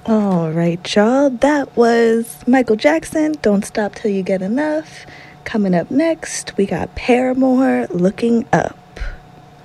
All right, y'all. That was Michael Jackson, Don't Stop Till You Get Enough. Coming up next, we got Paramore, Looking Up.